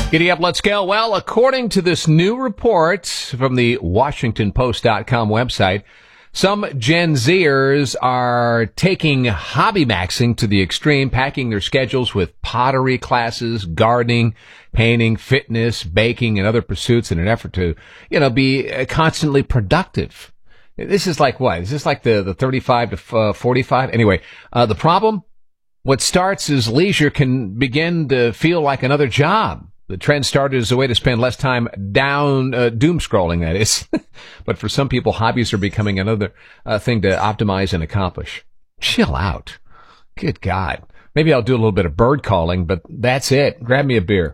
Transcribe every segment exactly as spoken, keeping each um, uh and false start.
Giddy up, let's go. Well, according to this new report from the Washington Post dot com website, some Gen Zers are taking hobby maxing to the extreme, packing their schedules with pottery classes, gardening, painting, fitness, baking, and other pursuits in an effort to, you know, be constantly productive. This is like what? Is this like the, the thirty-five to forty-five? Anyway, uh, the problem? What starts as leisure can begin to feel like another job. The trend started as a way to spend less time down, uh, doom scrolling, that is. But for some people, hobbies are becoming another uh, thing to optimize and accomplish. Chill out. Good God. Maybe I'll do a little bit of bird calling, but that's it. Grab me a beer.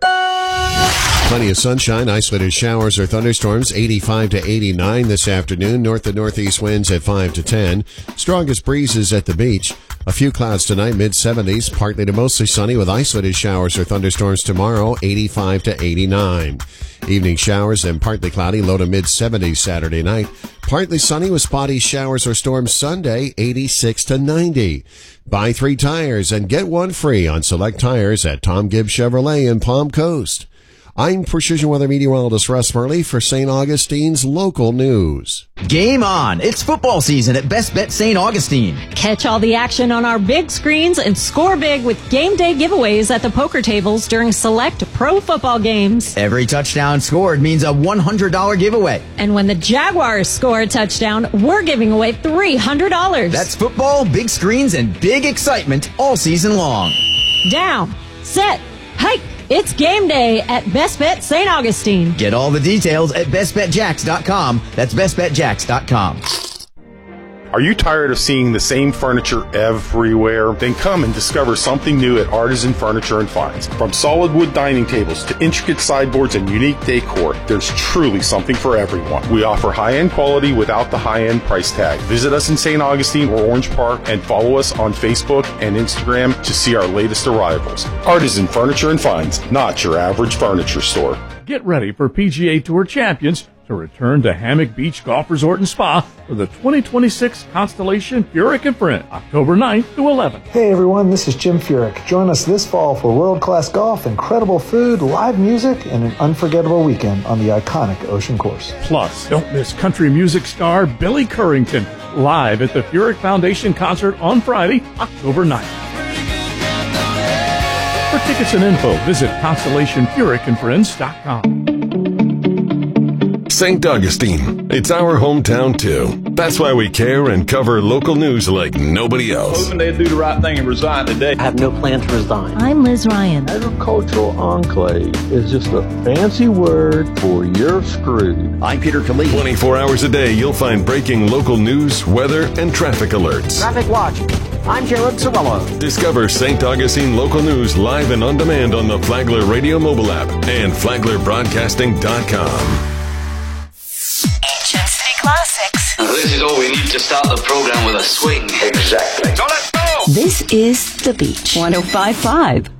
Plenty of sunshine, isolated showers or thunderstorms, eighty-five to eighty-nine this afternoon. North and northeast winds at five to ten. Strongest breezes at the beach. A few clouds tonight, mid-seventies. Partly to mostly sunny with isolated showers or thunderstorms tomorrow, eighty-five to eighty-nine. Evening showers and partly cloudy, low to mid-seventies Saturday night. Partly sunny with spotty showers or storms Sunday, eighty-six to ninety. Buy three tires and get one free on select tires at Tom Gibbs Chevrolet in Palm Coast. I'm Precision Weather Meteorologist Russ Murley for Saint Augustine's local news. Game on! It's football season at Best Bet Saint Augustine. Catch all the action on our big screens and score big with game day giveaways at the poker tables during select pro football games. Every touchdown scored means a one hundred dollars giveaway. And when the Jaguars score a touchdown, we're giving away three hundred dollars. That's football, big screens, and big excitement all season long. Down, set, hike. It's game day at Best Bet Saint Augustine. Get all the details at best bet jacks dot com. That's best bet jacks dot com. Are you tired of seeing the same furniture everywhere? Then come and discover something new at Artisan Furniture and Finds. From solid wood dining tables to intricate sideboards and unique decor, there's truly something for everyone. We offer high-end quality without the high-end price tag. Visit us in Saint Augustine or Orange Park and follow us on Facebook and Instagram to see our latest arrivals. Artisan Furniture and Finds, not your average furniture store. Get ready for P G A Tour champions to return to Hammock Beach Golf Resort and Spa for the twenty twenty-six Constellation Furyk and Friend, October ninth to eleventh. Hey everyone, this is Jim Furyk. Join us this fall for world-class golf, incredible food, live music, and an unforgettable weekend on the iconic Ocean Course. Plus, don't miss country music star Billy Currington live at the Furyk Foundation concert on Friday, October ninth. For tickets and info, visit Constellation Furyk and Friends dot com. Saint Augustine. It's our hometown, too. That's why we care and cover local news like nobody else. Hoping they'd do the right thing and resign today. I have no plan to resign. I'm Liz Ryan. Agricultural enclave is just a fancy word for you're screwed. I'm Peter Khalid. twenty-four hours a day, you'll find breaking local news, weather, and traffic alerts. Traffic watch. I'm Jared Sorello. Discover Saint Augustine local news live and on demand on the Flagler Radio mobile app and flagler broadcasting dot com. Ancient City Classics. Now this is all we need to start the program with a swing. Exactly. So let's go! This is The Beach. one oh five point five.